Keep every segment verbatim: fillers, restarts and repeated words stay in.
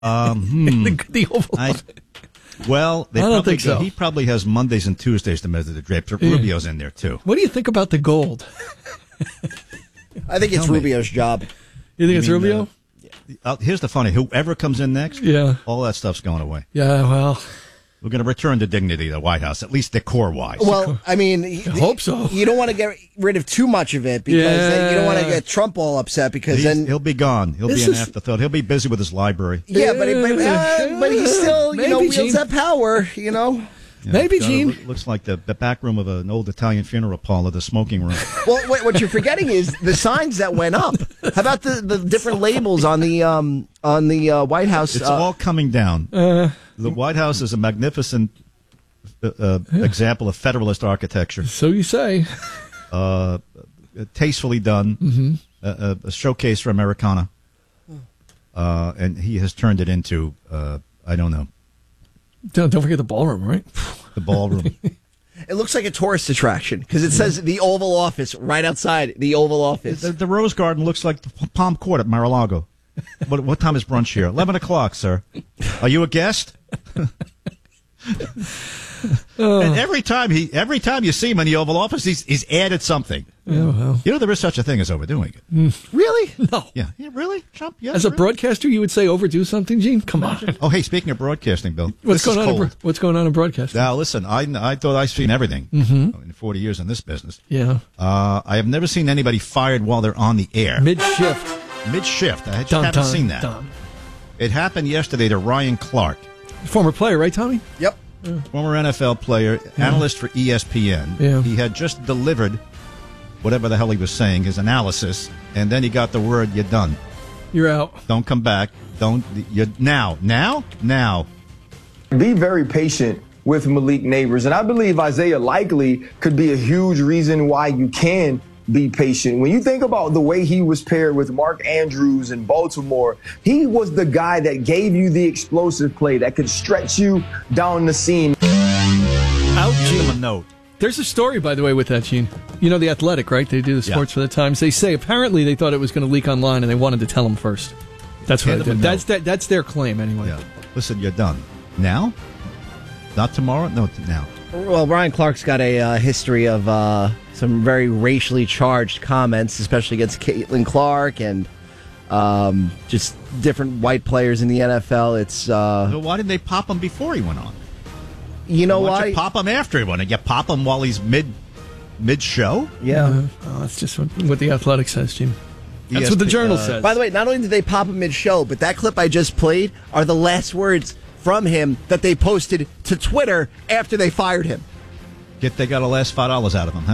Um, hmm. the, the Oval I, Office. Well, they I don't probably, think so. he probably has Mondays and Tuesdays to measure the drapes. Rubio's in there, too. What do you think about the gold? I think it's Tell me. Rubio's job. You think You it's mean, Rubio? Uh, uh, here's the funny. Whoever comes in next, Yeah. all that stuff's going away. Yeah, well, We're going to return to dignity to the White House, at least decor-wise. Well, I mean, I hope so. You don't want to get rid of too much of it because then you don't want to Yeah. get Trump all upset because He's- then he'll be gone. He'll be This an is- afterthought. He'll be busy with his library. yeah, but but, uh, but he still you know Maybe, wields Gene. that power, you know. Yeah, Maybe, it's got a- Gene. Looks like the, the back room of an old Italian funeral parlor, the smoking room. Well, what, what you're forgetting is the signs that went up. How about the, the different labels on the um on the uh, White House? It's uh, all coming down. Uh, The White House is a magnificent uh, uh, example of Federalist architecture. so you say. Uh, tastefully done. Mm-hmm. Uh, a showcase for Americana. Uh, and he has turned it into, uh, I don't know, Don't, don't forget the ballroom, right? the ballroom. It looks like a tourist attraction because it says the Oval Office right outside the Oval Office. the, the Rose Garden looks like the Palm Court at Mar-a-Lago. What, what time is brunch here? eleven o'clock, sir. Are you a guest? And every time he, every time you see him in the Oval Office, he's, he's added something. Oh, well. You know, there is such a thing as overdoing it. Really? No. Yeah, yeah, really, Trump. Yeah, As a really? broadcaster, you would say overdo something, Gene? Come on. Oh, hey, speaking of broadcasting, Bill, What's this going is on? In cold. bro- what's going on in broadcasting? Now, listen, I, I thought I've seen everything Mm-hmm. in forty years in this business. Yeah. Uh, I have never seen anybody fired while they're on the air. Mid shift. Mid shift. I just Dun, haven't dun, seen that. dun. It happened yesterday to Ryan Clark, Former player, right, Tommy? Yep. former N F L player, analyst for E S P N. Yeah. He had just delivered whatever the hell he was saying, his analysis, and then he got the word, "You're done. You're out. Don't come back. Don't you now, now, now." Be very patient with Malik Neighbors, and I believe Isaiah Likely could be a huge reason why you can be patient. When you think about the way he was paired with Mark Andrews in Baltimore, he was the guy that gave you the explosive play that could stretch you down the seam. Out, Give them a Gene. note. There's a story, by the way, with that, Gene. You know The Athletic, right? They do the sports Yeah. for the Times. They say apparently they thought it was going to leak online and they wanted to tell him first. That's what Hand it them a did. That's, note. that, that's their claim, anyway. Yeah. Listen, you're done. Now? Not tomorrow? No, t- now. Well, Ryan Clark's got a uh, history of uh, some very racially charged comments, especially against Caitlin Clark and um, just different white players in the N F L. It's uh, So why didn't they pop him before he went on? you know Why don't why? you pop him after he went on? You pop him while he's mid mid show? yeah. Uh, oh, that's just what, what The Athletic says, Gene. That's what the E S P Journal uh, says. By the way, not only did they pop him mid-show, but that clip I just played are the last words from him that they posted to Twitter after they fired him. Get they got the last five dollars out of him, huh?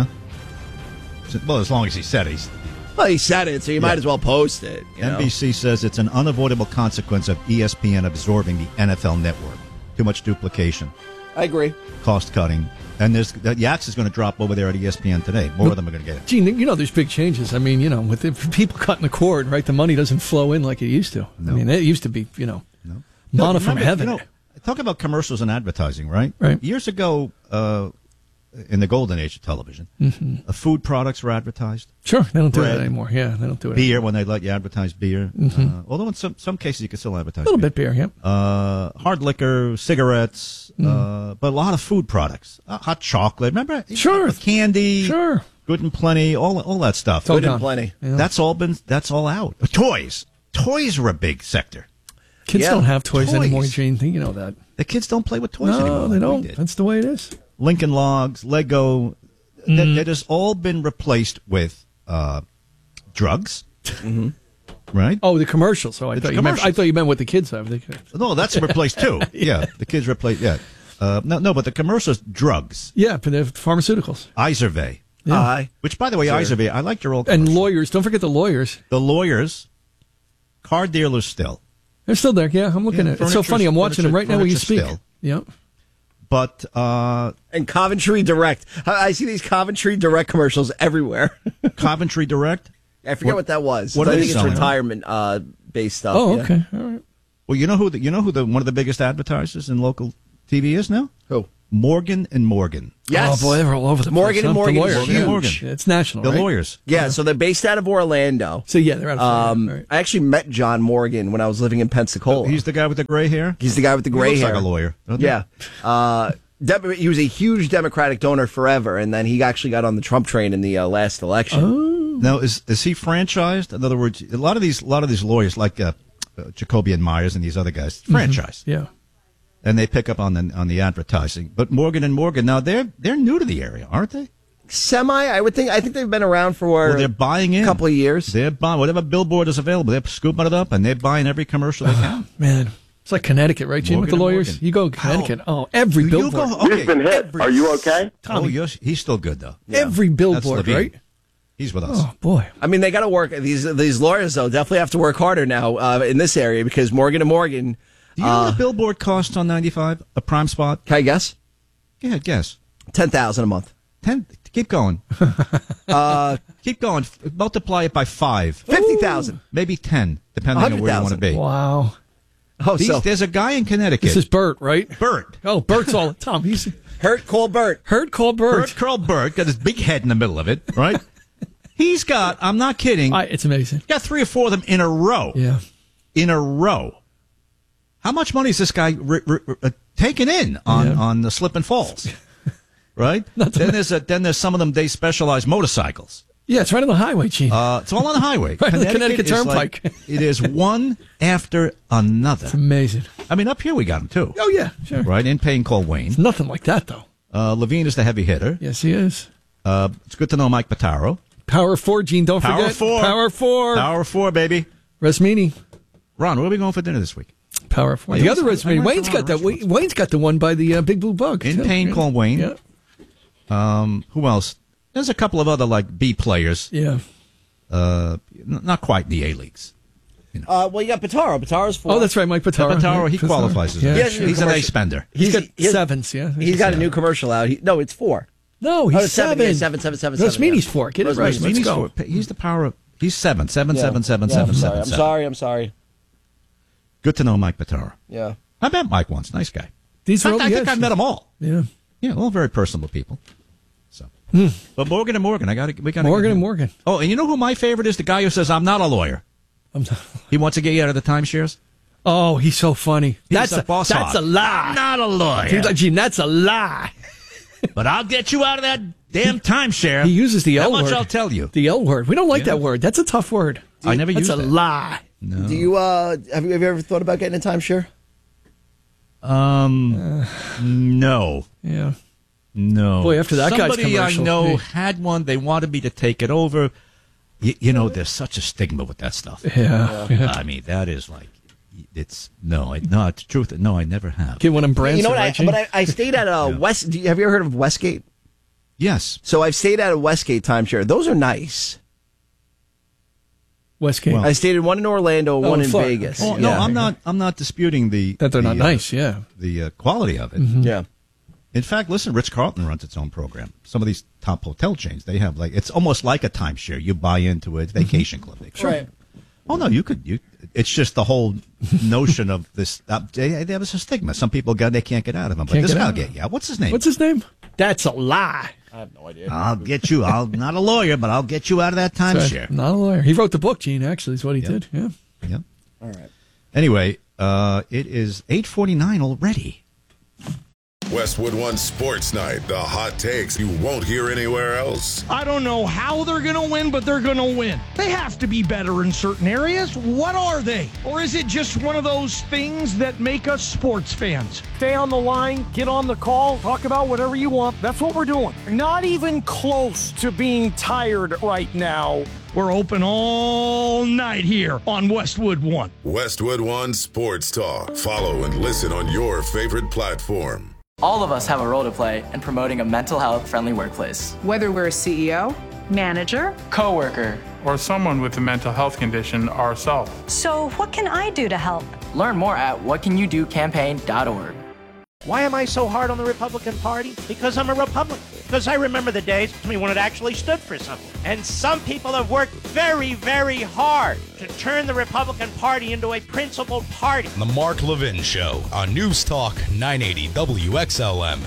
Well, as long as he said it. He's, Well, he said it, so you Yeah. might as well post it. you know? N B C says it's an unavoidable consequence of E S P N absorbing the N F L network. Too much duplication, I agree. cost cutting, and there's the axe is going to drop over there at E S P N today. More of them are going to get it. Gene, you know there's big changes. I mean, you know, with the people cutting the cord, right, the money doesn't flow in like it used to. No. I mean, it used to be, you know, No. manna from Remember, heaven. You know, talk about commercials and advertising, right? Right. Years ago, uh, in the golden age of television, uh, food products were advertised. Sure, they don't do Bread. that anymore. Yeah, they don't do it Beer, anymore. when they let you advertise beer. Uh, although in some some cases you can still advertise A little beer. bit beer, yeah. Uh, hard liquor, cigarettes, uh, but a lot of food products. Uh, hot chocolate, remember? Sure. Candy. Sure. Good and plenty, all all that stuff. It's all Good and gone. plenty. Yeah. That's all been, that's all out. Toys. Toys are a big sector. Kids Yeah. don't have toys, Toys. anymore, Gene. You know that. The kids don't play with toys No, anymore. they like we don't. did. That's the way it is. Lincoln Logs, Lego, that, that has all been replaced with uh, drugs, right? Oh, the commercials. Oh, I It's thought you meant. I commercials. thought you meant what the kids have. They- No, that's replaced too. yeah. the kids replace. Yeah, uh, no, no, but the commercials, drugs, Yeah, but they're pharmaceuticals. Izervay, Yeah. Aye. which by the way, Izervay, I liked your old And commercial. lawyers. Don't forget the lawyers. The lawyers, car dealers still, They're still there. Yeah, I'm looking Yeah, at it. It's so furniture's- funny. I'm watching them right now when you furniture speak. still. Yeah. but uh, And Coventry Direct. I I see these Coventry Direct commercials everywhere. Coventry Direct. I forget What- what, that was. what I are they think it's selling? retirement uh, based stuff. Oh, yeah. okay. All right. Well, you know who the, you know who the one of the biggest advertisers in local T V is now? Who? Morgan and Morgan. Yes. Oh, boy, they're all over the Morgan place. and huh? Morgan The is lawyers. Morgan and huge. Morgan. Yeah, it's national, The right? lawyers. Yeah, so they're based out of Orlando. So, yeah, they're out of Um, Florida, right. I actually met John Morgan when I was living in Pensacola. He's the guy with the gray hair? He's the guy with the He gray looks hair. like a lawyer. doesn't he? Yeah. Uh, Dem- he was a huge Democratic donor forever, and then he actually got on the Trump train in the uh, last election. Oh. Now, is is he franchised? In other words, a lot of these a lot of these lawyers, like uh, uh, Jacoby and Myers and these other guys, franchised, Yeah. and they pick up on the on the advertising. But Morgan and Morgan, now they're they're new to the area, aren't they? Semi, I would think. I think they've been around for Well, they're buying in a couple of years. They're buying whatever billboard is available. They're scooping it up, and they're buying every commercial they can. Man, it's like Connecticut, right, Jim, with the Morgan and lawyers? Morgan. You go to Connecticut. Oh, every You billboard. go- okay. He's been hit. Every- Are you okay? Oh, yes, he's still good though. Every That's billboard, Levine. right? He's with us. Oh, boy. I mean, they got to work. These these lawyers though definitely have to work harder now uh, in this area because Morgan and Morgan. Do you know uh, what a billboard costs on ninety-five? A prime spot? Can I guess? Go ahead, guess. Ten thousand a month. Ten. Keep going. Uh, Keep going. F- Multiply it by five. Fifty thousand. Maybe ten, depending on where you want to be. Wow. Oh, These, so there's a guy in Connecticut. This is Bert, right? Bert. Oh, Bert's all Tom. He's Hurt Colbert. heard call Bert Bert. Curl Bert got his big head in the middle of it, right? He's got, I'm not kidding, I, it's amazing. got three or four of them in a row. Yeah. In a row. How much money is this guy r- r- r- uh, taking in on, Yeah. on the slip and falls? Right? Not to then there's a, then there's some of them, they specialize motorcycles. Yeah, it's right on the highway, Gene. Uh, it's all on the highway. Right on the Connecticut is Turnpike. like- it is one after another. amazing. I mean, up here we got them too. Oh, yeah, sure. Right? In Payne called Wayne. Nothing like that, though. Uh, Levine is the heavy hitter. Yes, he is. Uh, it's good to know Mike Pataro. Power four, Gene. Don't Power forget. four. Power four. Power four, baby. Resmini. Ron, where are we going for dinner this week? Power four. I The always- other I Resmini. went to Wayne's a lot got of that. Wayne- restaurants. Wayne's got the one by the uh, Big Blue Bug. In too. Payne Yeah. called Wayne. Yeah. Um, who else? There's a couple of other like B players. Yeah. Uh, n- not quite in the A leagues. Uh, well, you got Pataro. Pataro's four. Oh, that's right, Mike Pataro. Pataro, he Yeah, Pataro. qualifies as Yeah. a He he's, has a new he's an A commercial. spender. He's got he has- sevens, yeah. He's got a new commercial out. He, no, it's four. No, he's Oh, it's seven, seven. yeah, seven, seven, seven, seven, Resmini's yeah. four. Get it right. Resmini's Let's He's, go. for- he's the power of. He's seven, seven, Yeah. seven, seven, Yeah, seven, I'm sorry. seven, I'm seven. sorry. I'm sorry. Good to know Mike Pataro. Yeah. I met Mike once. Nice guy. These I, are all, I think yes. I met them all. Yeah. Yeah, all very personable people. So, but Morgan and Morgan, I got to. We got Morgan and Morgan. Oh, and you know who my favorite is? The guy who says I'm not a lawyer. I'm not- He wants to get you out of the timeshares. Oh, he's so funny. He's that's a boss That's hog. a lie. I'm not a lawyer. He's like, Gene, that's a lie. But I'll get you out of that damn timeshare. He uses the L How much word. I'll tell you. The L word. We don't like Yeah. that word. That's a tough word. I never That's used a that. lie. No. Do you uh have you, have you ever thought about getting a timeshare? Um, no, Yeah. no. Boy, after that guy's Somebody I commercial, know hey. had one. They wanted me to take it over. You, you know, there's such a stigma with that stuff. Yeah. yeah. I mean, that is like, it's no, I, no. It's the truth. No, I never have. Get one in Branson, you know what? right, I, Gene? but I, I stayed at uh, Yeah. West. Do you, have you ever heard of Westgate? Yes. So I've stayed at a Westgate timeshare. Those are nice. Westgate. Well, I stayed in one in Orlando, Oh, one in Florida. Vegas. Oh, no, Yeah. I'm not. I'm not disputing the that they're the, not uh, nice, yeah. The uh, quality of it. Yeah. In fact, listen, Ritz Carlton runs its own program. Some of these top hotel chains, they have like it's almost like a timeshare. You buy into it, vacation club. They call it. Right. Oh no, you could. You. It's just the whole notion of this. Uh, they- there was a stigma. Some people got they can't get out of them, but Can't this get guy'll out. get you out. What's his name? What's his name? That's a lie. I have no idea. I'll get you. I'll not a lawyer, but I'll get you out of that timeshare. Not a lawyer. He wrote the book, Gene, actually, is what he Yep. did. Yeah. Yep. All right. Anyway, uh, it is eight forty nine already. Westwood One Sports Night, the hot takes you won't hear anywhere else. I don't know how they're going to win, but they're going to win. They have to be better in certain areas. What are they? Or is it just one of those things that make us sports fans? Stay on the line, get on the call, talk about whatever you want. That's what we're doing. Not even close to being tired right now. We're open all night here on Westwood One. Westwood One Sports Talk. Follow and listen on your favorite platform. All of us have a role to play in promoting a mental health friendly workplace. Whether we're a C E O, manager, Coworker, or someone with a mental health condition ourselves. So what can I do to help? learn more at what can you do campaign dot org. Why am I so hard on the Republican Party? Because I'm a Republican. because I remember the days when it actually stood for something. And some people have worked very, very hard to turn the Republican Party into a principled party. The Mark Levin Show on News Talk nine eighty W X L M.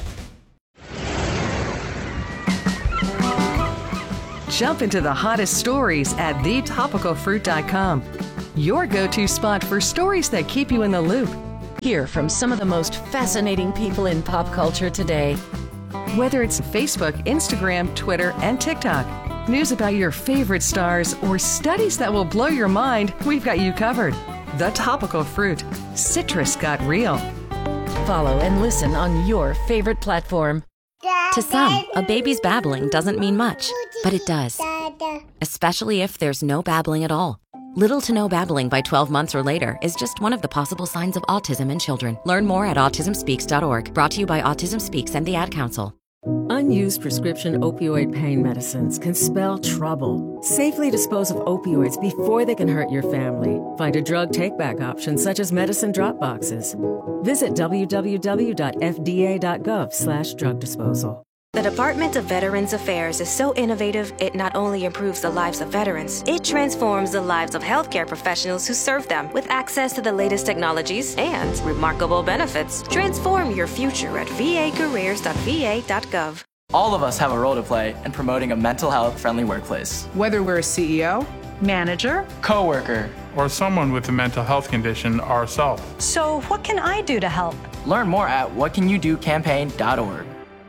Jump into the hottest stories at the topical fruit dot com. Your go-to spot for stories that keep you in the loop. Hear from some of the most fascinating people in pop culture today. Whether it's Facebook, Instagram, Twitter, and TikTok, news about your favorite stars, or studies that will blow your mind, we've got you covered. The Topical Fruit. Citrus got real. Follow and listen on your favorite platform. To some, a baby's babbling doesn't mean much, but it does. Especially if there's no babbling at all. Little to no babbling by twelve months or later is just one of the possible signs of autism in children. Learn more at autism speaks dot org. Brought to you by Autism Speaks and the Ad Council. Unused prescription opioid pain medicines can spell trouble. Safely dispose of opioids before they can hurt your family. Find a drug take-back option such as medicine drop boxes. Visit w w w dot f d a dot gov slash drug disposal. The Department of Veterans Affairs is so innovative, it not only improves the lives of veterans, it transforms the lives of healthcare professionals who serve them with access to the latest technologies and remarkable benefits. Transform your future at v a careers dot v a dot gov. All of us have a role to play in promoting a mental health friendly workplace. Whether we're a C E O, manager, coworker, or someone with a mental health condition ourselves. So what can I do to help? Learn more at what can you do campaign dot org.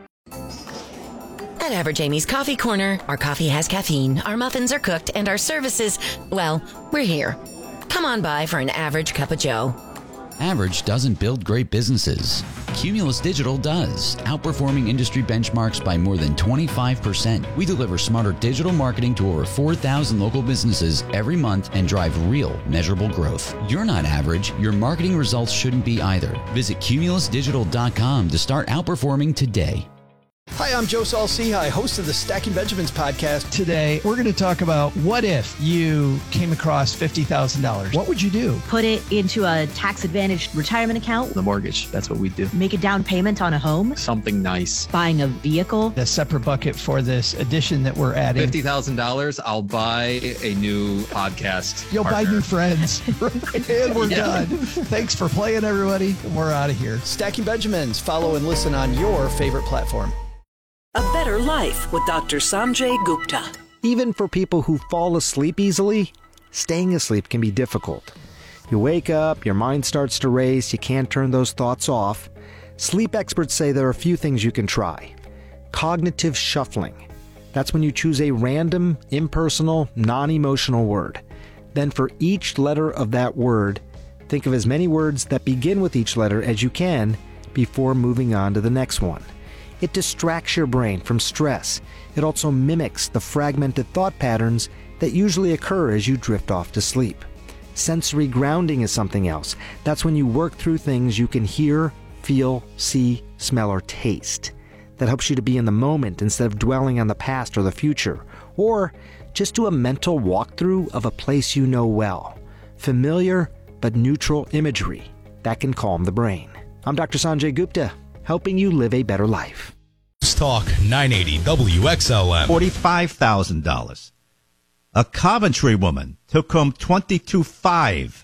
At Average Amy's Coffee Corner, our coffee has caffeine, our muffins are cooked, and our services, well, we're here. Come on by for an average cup of joe. Average doesn't build great businesses. Cumulus Digital does, outperforming industry benchmarks by more than twenty-five percent. We deliver smarter digital marketing to over four thousand local businesses every month and drive real, measurable growth. You're not average. Your marketing results shouldn't be either. Visit cumulus digital dot com to start outperforming today. Hi, I'm Joe Saul-Sehy, host of the Stacking Benjamins podcast. Today, we're going to talk about what if you came across fifty thousand dollars? What would you do? Put it into a tax-advantaged retirement account. The mortgage, that's what we do. Make a down payment on a home. Something nice. Buying a vehicle. A separate bucket for this addition that we're adding. fifty thousand dollars, I'll buy a new podcast You'll partner. buy new friends. And we're Yeah. done. Thanks for playing, everybody. We're out of here. Stacking Benjamins. Follow and listen on your favorite platform. A Better Life with Doctor Sanjay Gupta. Even for people who fall asleep easily, staying asleep can be difficult. You wake up, your mind starts to race, you can't turn those thoughts off. Sleep experts say there are a few things you can try. Cognitive shuffling. That's when you choose a random, impersonal, non-emotional word. Then for each letter of that word, think of as many words that begin with each letter as you can before moving on to the next one. It distracts your brain from stress. It also mimics the fragmented thought patterns that usually occur as you drift off to sleep. Sensory grounding is something else. That's when you work through things you can hear, feel, see, smell, or taste. That helps you to be in the moment instead of dwelling on the past or the future. Or just do a mental walkthrough of a place you know well. Familiar but neutral imagery. That can calm the brain. I'm Doctor Sanjay Gupta, helping you live a better life. Talk nine eighty W X L M. forty-five thousand dollars. A Coventry woman took home twenty-two five.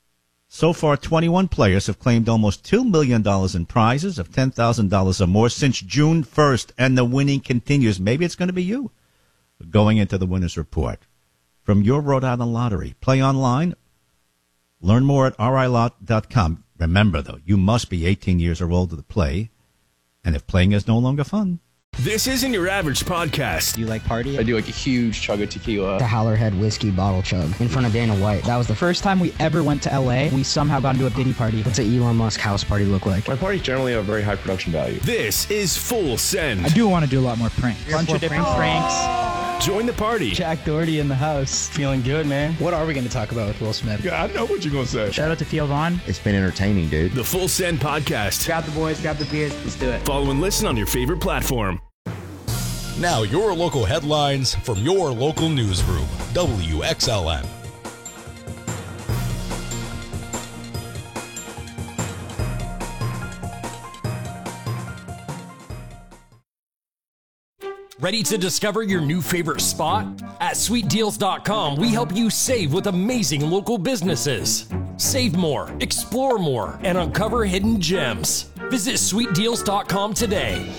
So far, twenty-one players have claimed almost two million dollars in prizes of ten thousand dollars or more since June first, and the winning continues. Maybe it's going to be you. Going into the winner's report from your Rhode Island Lottery. Play online. Learn more at r i lot dot com. Remember, though, you must be eighteen years or older to play. And if playing is no longer fun. This isn't your average podcast. Do you like party? I do like a huge chug of tequila. The Howlerhead whiskey bottle chug in front of Dana White. That was the first time we ever went to L A. We somehow got into a Diddy party. What's an Elon Musk house party look like? My parties generally have very high production value. This is Full Send. I do want to do a lot more pranks. Bunch of different pranks. Join the party. Jack Doherty in the house. Feeling good, man. What are we going to talk about with Will Smith? Yeah, I know what you're going to say. Shout out to Theo Vaughn. It's been entertaining, dude. The Full Send Podcast. Grab the boys, grab the beers. Let's do it. Follow and listen on your favorite platform. Now your local headlines from your local newsroom. W X L M. Ready to discover your new favorite spot? At sweet deals dot com, we help you save with amazing local businesses. Save more, explore more, and uncover hidden gems. Visit sweet deals dot com today.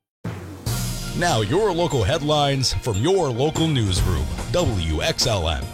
Now your local headlines from your local newsroom, W X L M.